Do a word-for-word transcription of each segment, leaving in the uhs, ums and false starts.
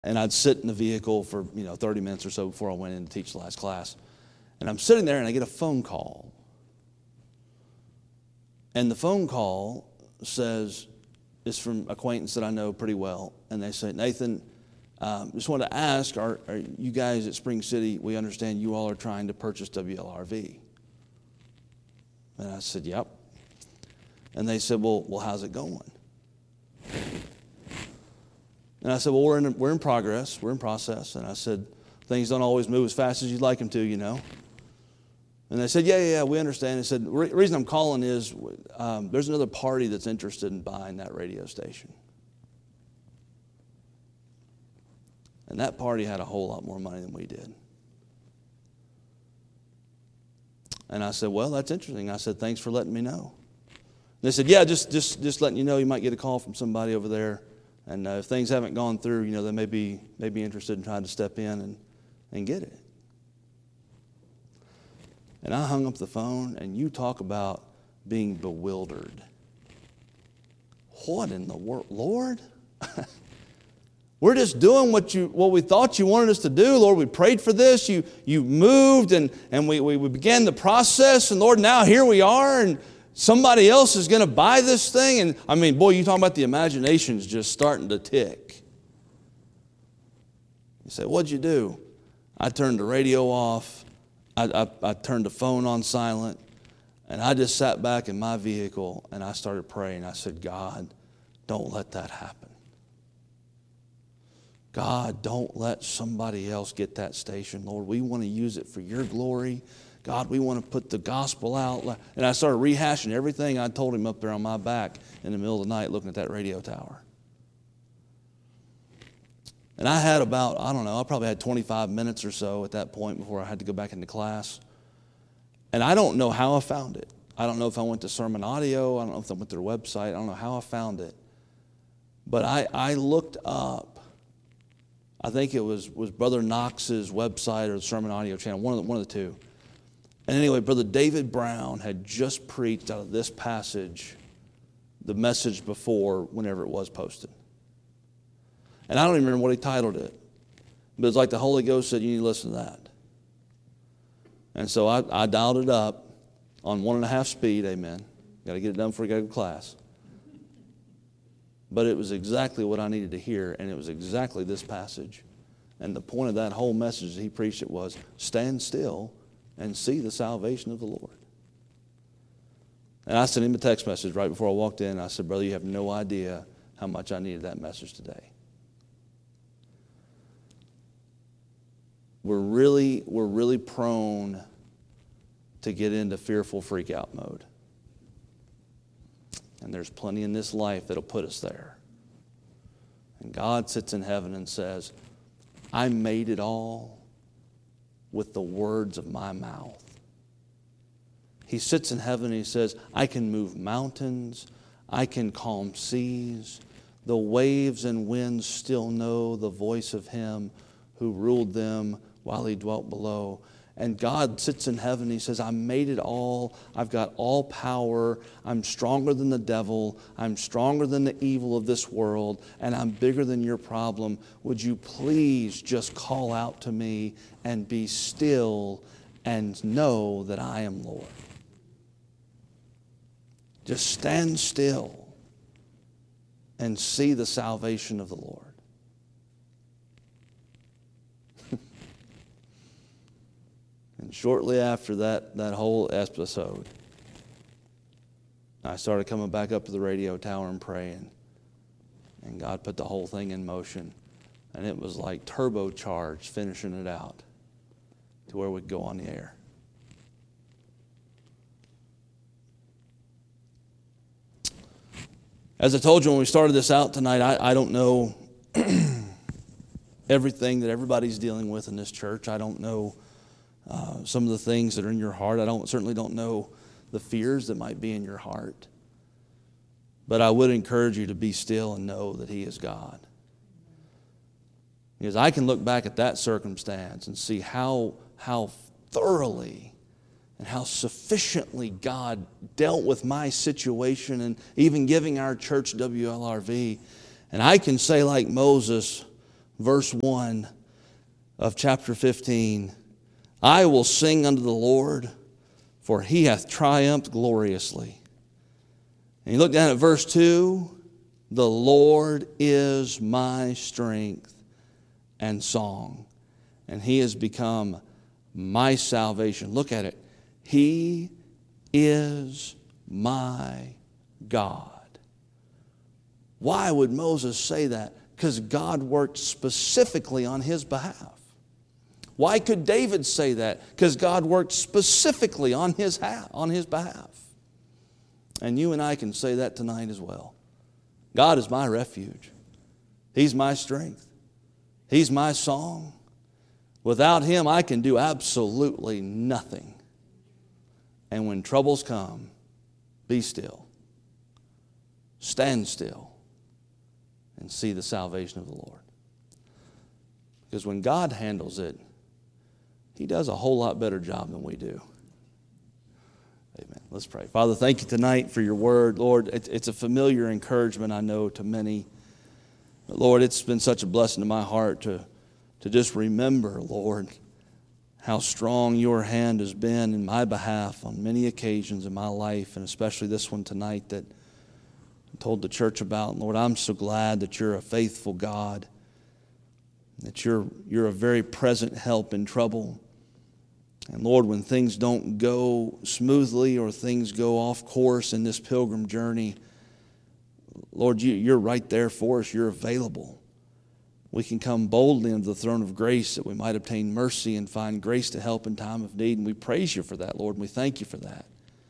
And I'd sit in the vehicle for, you know, thirty minutes or so before I went in to teach the last class. And I'm sitting there and I get a phone call. And the phone call says, it's from an acquaintance that I know pretty well. And they say, Nathan, um, just wanted to ask, are, are you guys at Spring City, we understand you all are trying to purchase W L R V. And I said, yep. And they said, well, well, how's it going? And I said, well, we're in, we're in progress. We're in process. And I said, things don't always move as fast as you'd like them to, you know. And they said, yeah, yeah, yeah, we understand. They said, the re- reason I'm calling is um, there's another party that's interested in buying that radio station. And that party had a whole lot more money than we did. And I said, well, that's interesting. I said, thanks for letting me know. And they said, yeah, just, just, just letting you know, you might get a call from somebody over there. And uh, if things haven't gone through, you know, they may be, may be interested in trying to step in and, and get it. And I hung up the phone, and you talk about being bewildered. What in the world? Lord? We're just doing what you what we thought you wanted us to do. Lord, we prayed for this. You you moved, and, and we, we, we began the process. And Lord, now here we are, and somebody else is going to buy this thing. And I mean, boy, you talking about the imagination's just starting to tick. You say, what'd you do? I turned the radio off. I, I, I turned the phone on silent. And I just sat back in my vehicle and I started praying. I said, God, don't let that happen. God, don't let somebody else get that station. Lord, we want to use it for your glory. God, we want to put the gospel out. And I started rehashing everything I told him up there on my back in the middle of the night looking at that radio tower. And I had about, I don't know, I probably had twenty-five minutes or so at that point before I had to go back into class. And I don't know how I found it. I don't know if I went to Sermon Audio. I don't know if I went to their website. I don't know how I found it. But I, I looked up, I think it was, was Brother Knox's website or the Sermon Audio channel, one of the, one of the two. And anyway, Brother David Brown had just preached out of this passage, the message before, whenever it was posted. And I don't even remember what he titled it. But it's like the Holy Ghost said, you need to listen to that. And so I, I dialed it up on one and a half speed, amen. Got to get it done before I go to class. But it was exactly what I needed to hear, and it was exactly this passage. And the point of that whole message that he preached it was, stand still and see the salvation of the Lord. And I sent him a text message right before I walked in. I said, brother, you have no idea how much I needed that message today. We're really, we're really prone to get into fearful freak-out mode. And there's plenty in this life that'll put us there. And God sits in heaven and says, I made it all with the words of my mouth. He sits in heaven and he says, I can move mountains, I can calm seas. The waves and winds still know the voice of him who ruled them while he dwelt below. And God sits in heaven and he says, I made it all. I've got all power. I'm stronger than the devil. I'm stronger than the evil of this world. And I'm bigger than your problem. Would you please just call out to me and be still and know that I am Lord? Just stand still and see the salvation of the Lord. And shortly after that, that whole episode, I started coming back up to the radio tower and praying. And God put the whole thing in motion. And it was like turbocharged, finishing it out to where we'd go on the air. As I told you when we started this out tonight, I, I don't know everything that everybody's dealing with in this church. I don't know Uh, some of the things that are in your heart. I don't certainly don't know the fears that might be in your heart. But I would encourage you to be still and know that He is God. Because I can look back at that circumstance and see how, how thoroughly and how sufficiently God dealt with my situation and even giving our church W L R V. And I can say like Moses, verse one of chapter fifteen. I will sing unto the Lord, for he hath triumphed gloriously. And you look down at verse two, the Lord is my strength and song, and he has become my salvation. Look at it. He is my God. Why would Moses say that? Because God worked specifically on his behalf. Why could David say that? Because God worked specifically on his, ha- on his behalf. And you and I can say that tonight as well. God is my refuge. He's my strength. He's my song. Without him, I can do absolutely nothing. And when troubles come, be still. Stand still and see the salvation of the Lord. Because when God handles it, he does a whole lot better job than we do. Amen. Let's pray. Father, thank you tonight for your word. Lord, it's a familiar encouragement, I know, to many. But Lord, it's been such a blessing to my heart to, to just remember, Lord, how strong your hand has been in my behalf on many occasions in my life, and especially this one tonight that I told the church about. Lord, I'm so glad that you're a faithful God, that you're, you're a very present help in trouble. And Lord, when things don't go smoothly or things go off course in this pilgrim journey, Lord, you, you're right there for us. You're available. We can come boldly unto the throne of grace that we might obtain mercy and find grace to help in time of need. And we praise you for that, Lord, and we thank you for that.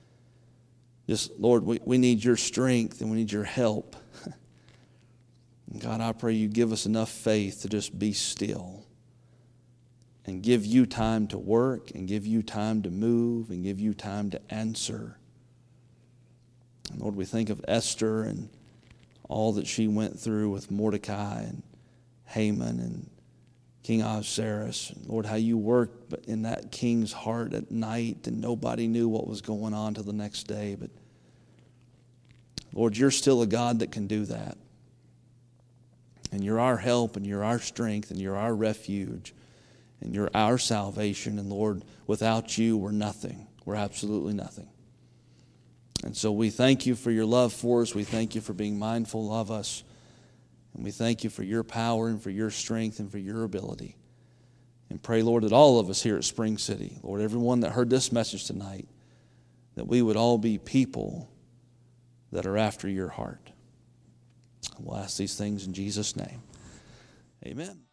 Just, Lord, we, we need your strength and we need your help. And God, I pray you give us enough faith to just be still and give you time to work and give you time to move and give you time to answer. And Lord, we think of Esther and all that she went through with Mordecai and Haman and King Ahasuerus. And Lord, how you worked in that king's heart at night and nobody knew what was going on till the next day. But Lord, you're still a God that can do that. And you're our help and you're our strength and you're our refuge and you're our salvation. And Lord, without you, we're nothing. We're absolutely nothing. And so we thank you for your love for us. We thank you for being mindful of us. And we thank you for your power and for your strength and for your ability. And pray, Lord, that all of us here at Spring City, Lord, everyone that heard this message tonight, that we would all be people that are after your heart. We'll ask these things in Jesus' name. Amen.